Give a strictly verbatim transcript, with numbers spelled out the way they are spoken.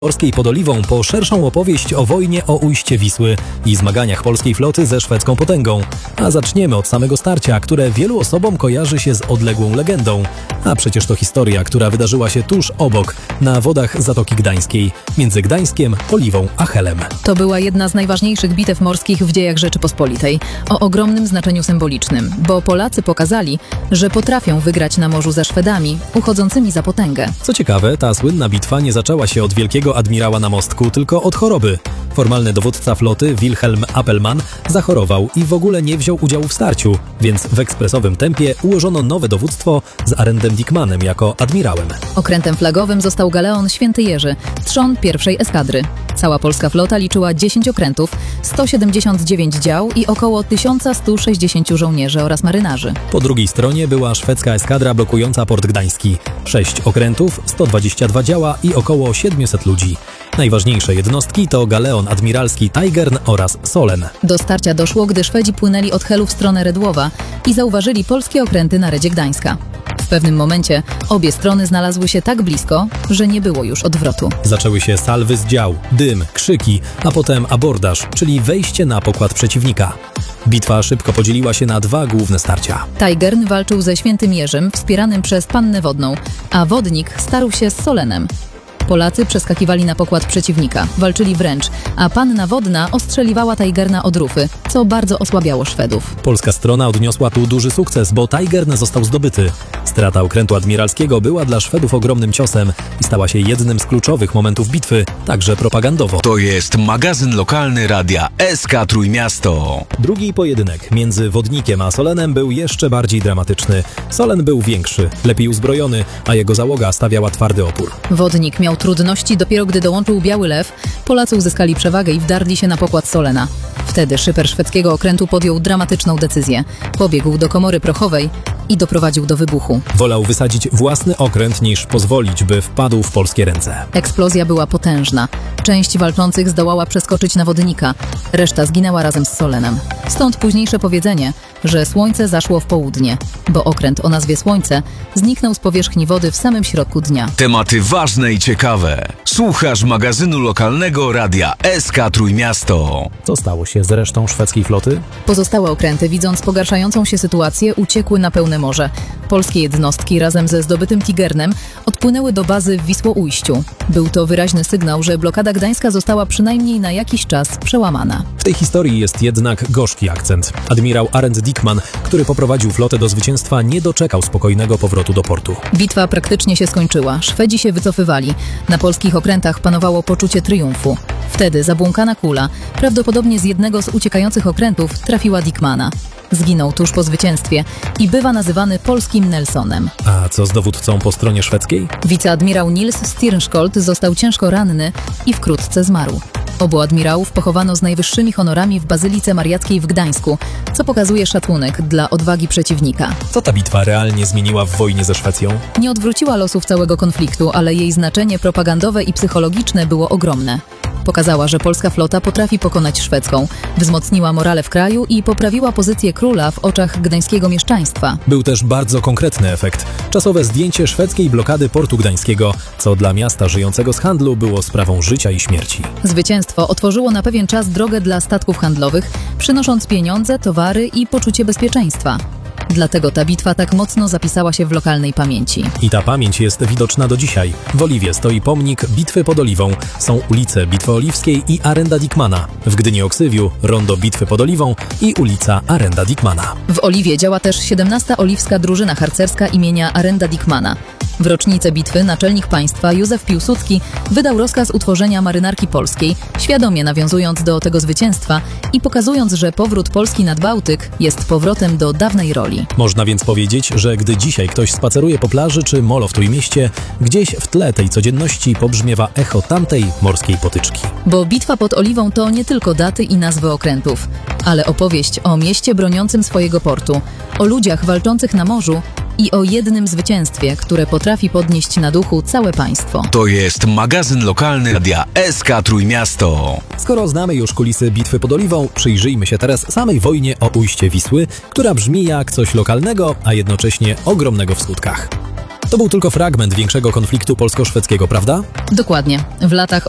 Morskiej pod Oliwą po szerszą opowieść o wojnie o ujście Wisły i zmaganiach polskiej floty ze szwedzką potęgą. A zaczniemy od samego starcia, które wielu osobom kojarzy się z odległą legendą. A przecież to historia, która wydarzyła się tuż obok, na wodach Zatoki Gdańskiej, między Gdańskiem, Oliwą a Helem. To była jedna z najważniejszych bitew morskich w dziejach Rzeczypospolitej, o ogromnym znaczeniu symbolicznym, bo Polacy pokazali, że potrafią wygrać na morzu ze Szwedami, uchodzącymi za potęgę. Co ciekawe, ta słynna bitwa nie zaczęła się od wielkiego admirała na mostku, tylko od choroby. Formalny dowódca floty Wilhelm Appelmann zachorował i w ogóle nie wziął udziału w starciu, więc w ekspresowym tempie ułożono nowe dowództwo z Arendtem Dickmannem jako admirałem. Okrętem flagowym został galeon Święty Jerzy, trzon pierwszej eskadry. Cała polska flota liczyła dziesięć okrętów, sto siedemdziesiąt dziewięć dział i około tysiąc sto sześćdziesiąt żołnierzy oraz marynarzy. Po drugiej stronie była szwedzka eskadra blokująca port gdański. sześć okrętów, sto dwadzieścia dwa działa i około siedemset ludzi. Najważniejsze jednostki to galeon admiralski Tigern oraz Solen. Do starcia doszło, gdy Szwedzi płynęli od Helu w stronę Redłowa i zauważyli polskie okręty na redzie Gdańska. W pewnym momencie obie strony znalazły się tak blisko, że nie było już odwrotu. Zaczęły się salwy z dział, dym, krzyki, a potem abordaż, czyli wejście na pokład przeciwnika. Bitwa szybko podzieliła się na dwa główne starcia. Tigern walczył ze Świętym Jerzym, wspieranym przez Pannę Wodną, a Wodnik starł się z Solenem. Polacy przeskakiwali na pokład przeciwnika, walczyli wręcz, a Panna Wodna ostrzeliwała Tigerna od rufy, co bardzo osłabiało Szwedów. Polska strona odniosła tu duży sukces, bo Tigern został zdobyty. Strata okrętu admiralskiego była dla Szwedów ogromnym ciosem i stała się jednym z kluczowych momentów bitwy, także propagandowo. To jest magazyn lokalny radia S K Trójmiasto. Drugi pojedynek między Wodnikiem a Solenem był jeszcze bardziej dramatyczny. Solen był większy, lepiej uzbrojony, a jego załoga stawiała twardy opór. Wodnik miał trudności dopiero gdy dołączył Biały Lew, Polacy uzyskali przewagę i wdarli się na pokład Solena. Wtedy szyper szwedzkiego okrętu podjął dramatyczną decyzję. Pobiegł do komory prochowej i doprowadził do wybuchu. Wolał wysadzić własny okręt niż pozwolić, by wpadł w polskie ręce. Eksplozja była potężna. Część walczących zdołała przeskoczyć na Wodnika. Reszta zginęła razem z Solenem. Stąd późniejsze powiedzenie, że słońce zaszło w południe, bo okręt o nazwie Słońce zniknął z powierzchni wody w samym środku dnia. Tematy ważne i ciekawe. Słuchasz magazynu lokalnego radia S K Trójmiasto. Co stało się z resztą szwedzkiej floty? Pozostałe okręty, widząc pogarszającą się sytuację, uciekły na pełne morze. Polskie jednostki razem ze zdobytym Tigernem odpłynęły do bazy w Wisłoujściu. Był to wyraźny sygnał, że blokada gdańska została przynajmniej na jakiś czas przełamana. W tej historii jest jednak gorzki akcent. Admirał Arendt Dickmann, który poprowadził flotę do zwycięstwa, nie doczekał spokojnego powrotu do portu. Bitwa praktycznie się skończyła. Szwedzi się wycofywali. Na polskich okrętach panowało poczucie triumfu. Wtedy zabłąkana kula, prawdopodobnie z jednego z uciekających okrętów, trafiła Dickmana. Zginął tuż po zwycięstwie i bywa nazywany polskim Nelsonem. A co z dowódcą po stronie szwedzkiej? Wiceadmirał Nils Stirnskold został ciężko ranny i wkrótce zmarł. Obu admirałów pochowano z najwyższymi honorami w Bazylice Mariackiej w Gdańsku, co pokazuje szacunek dla odwagi przeciwnika. Co ta bitwa realnie zmieniła w wojnie ze Szwecją? Nie odwróciła losów całego konfliktu, ale jej znaczenie propagandowe i psychologiczne było ogromne. Pokazała, że polska flota potrafi pokonać szwedzką, wzmocniła morale w kraju i poprawiła pozycję króla w oczach gdańskiego mieszczaństwa. Był też bardzo konkretny efekt. Czasowe zdjęcie szwedzkiej blokady portu gdańskiego, co dla miasta żyjącego z handlu było sprawą życia i śmierci. Zwycięstwo otworzyło na pewien czas drogę dla statków handlowych, przynosząc pieniądze, towary i poczucie bezpieczeństwa. Dlatego ta bitwa tak mocno zapisała się w lokalnej pamięci. I ta pamięć jest widoczna do dzisiaj. W Oliwie stoi pomnik Bitwy pod Oliwą. Są ulice Bitwy Oliwskiej i Arenda Dickmana. W Gdyni-Oksywiu rondo Bitwy pod Oliwą i ulica Arenda Dickmana. W Oliwie działa też siedemnasta Oliwska Drużyna Harcerska imienia Arenda Dickmana. W rocznicę bitwy naczelnik państwa Józef Piłsudski wydał rozkaz utworzenia Marynarki Polskiej, świadomie nawiązując do tego zwycięstwa i pokazując, że powrót Polski nad Bałtyk jest powrotem do dawnej roli. Można więc powiedzieć, że gdy dzisiaj ktoś spaceruje po plaży czy molo w Trójmieście, gdzieś w tle tej codzienności pobrzmiewa echo tamtej morskiej potyczki. Bo bitwa pod Oliwą to nie tylko daty i nazwy okrętów, ale opowieść o mieście broniącym swojego portu, o ludziach walczących na morzu i o jednym zwycięstwie, które potrafi podnieść na duchu całe państwo. To jest magazyn lokalny radia S K Trójmiasto. Skoro znamy już kulisy bitwy pod Oliwą, przyjrzyjmy się teraz samej wojnie o ujście Wisły, która brzmi jak coś lokalnego, a jednocześnie ogromnego w skutkach. To był tylko fragment większego konfliktu polsko-szwedzkiego, prawda? Dokładnie. W latach